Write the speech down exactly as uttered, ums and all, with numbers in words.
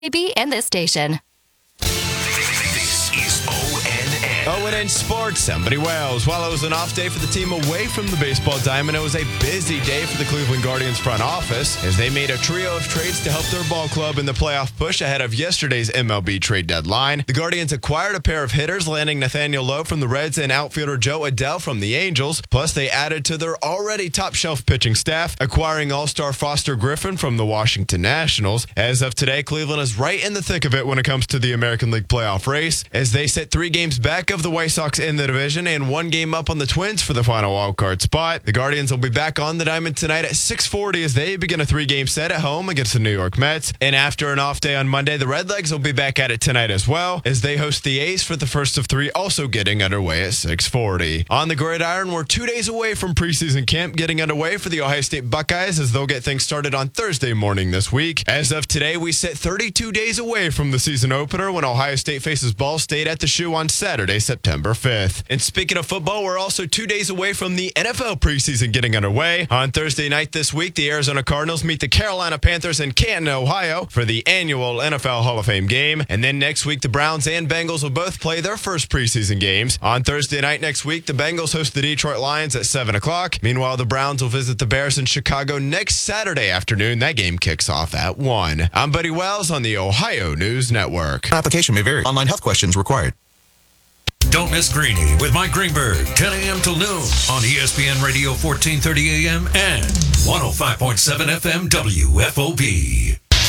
B and this station. This is O N N. O N N Sports, somebody Wales. While it was an off day for the team away from the baseball diamond, it was a busy day for the Cleveland Guardians front office as they made a trio of trades to help their ball club in the playoff push ahead of yesterday's M L B trade deadline. The Guardians acquired a pair of hitters, landing Nathaniel Lowe from the Reds and outfielder Joe Adell from the Angels. Plus, they added to their already top-shelf pitching staff, acquiring all-star Foster Griffin from the Washington Nationals. As of today, Cleveland is right in the thick of it when it comes to the American League playoff race, as they sit three games back of the White Sox in the division and one game up on the Twins for the final wildcard spot. The Guardians will be back on the diamond tonight at six forty as they begin a three-game set at home against the New York Mets. And after an off day on Monday, the Redlegs will be back at it tonight as well as they host the A's for the first of three, also getting underway at six forty. On the gridiron, we're two days away from preseason camp getting underway for the Ohio State Buckeyes as they'll get things started on Thursday morning this week. As of today, we sit thirty-two days away from the season opener when Ohio State faces Ball State at the Shoe on Saturday, September fifth. And speaking of football, we're also two days away from the N F L preseason getting underway. On Thursday night this week, the Arizona Cardinals meet the Carolina Panthers in Canton, Ohio for the annual N F L Hall of Fame game. And then next week, the Browns and Bengals will both play their first preseason games. On Thursday night next week, the Bengals host the Detroit Lions at seven o'clock. Meanwhile, the Browns will visit the Bears in Chicago next Saturday afternoon. That game kicks off at one. I'm Buddy Wells on the Ohio News Network. Application may vary. Online health questions required. Don't miss Greeny with Mike Greenberg, ten a.m. till noon on E S P N Radio fourteen thirty A M and one oh five point seven F M W F O B.